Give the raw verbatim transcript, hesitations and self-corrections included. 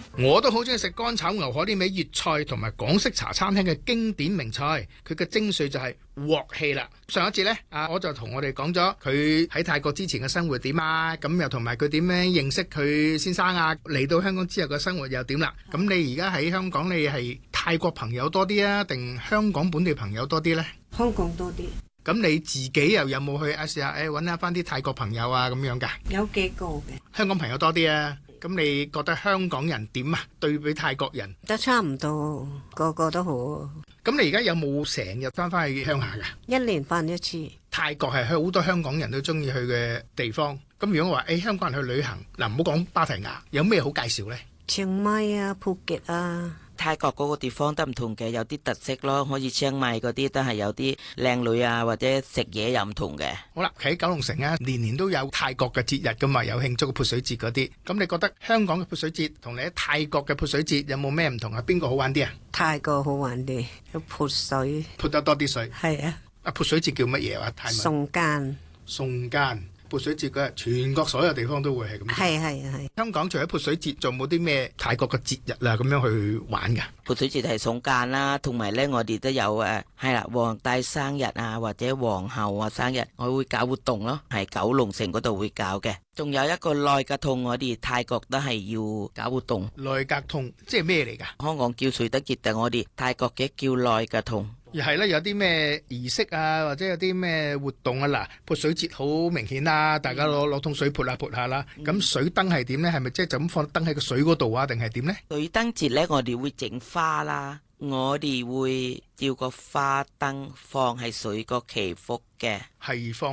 我都好中意食乾炒牛河呢味粵菜同埋港式茶餐廳嘅經典名菜，佢嘅精髓就係鑊氣啦。上一節呢，啊我就同我哋講咗佢喺泰國之前嘅生活點啊，咁又同埋佢點樣認識佢先生啊，嚟到香港之後嘅生活又點啦。咁你而家喺香港，你係泰國朋友多啲啊，定香港本地朋友多啲呢？ 香港多啲。 咁你自己又有冇去啊試下誒揾下翻啲泰國朋友啊咁樣㗎？ 有幾個嘅。香港朋友多啲啊。咁你覺得香港人點啊？對比泰國人都差唔多，個個都好。 咁你而家有冇成日翻返去鄉下㗎？ 一年翻一次。 泰國係好多香港人都中意去嘅地方。咁如果我話誒、哎、香港人去旅行，嗱唔好講芭提雅，有咩好介紹呢？ 清邁啊，普吉啊。 泰國嗰個地方都唔同嘅，有啲特色咯。好似清邁嗰啲都係有啲靚女啊，或者食嘢又唔同嘅。 好啦，喺九龍城啊，年年都有泰國嘅節日噶嘛，有慶祝嘅潑水節嗰啲。咁你覺得香港嘅潑水節同你喺泰國嘅潑水節有冇咩唔同啊？邊個好玩啲啊？ 泰國好玩啲，潑水潑得多啲水。 係啊。 啊，潑水節叫乜嘢話？泰文。 送間。 送間。潑水節嗰日，全國所有地方都會係咁。 係係係。香港除咗潑水節，仲冇啲咩泰國嘅節日啊咁樣去玩㗎？ 潑水節係送間啦，同埋咧我哋都有誒係啦，皇帝生日啊或者皇后啊生日，我會搞活動咯，係九龍城嗰度會搞嘅。仲有一個內格痛，我哋泰國都係要搞活動。 內格痛即係咩嚟㗎？ 香港叫水得節，但我哋泰國嘅叫內格痛。 而係咧，有啲咩儀式啊，或者有啲咩活動啊？嗱，潑水節好明顯啦，大家攞攞桶水潑下潑下啦。咁、嗯、水燈係點呢？係咪即係就咁放燈喺個水嗰度啊？定係點呢？ 水燈節呢，我哋會整花啦，我哋會吊個花燈放喺水個祈福嘅， 係放。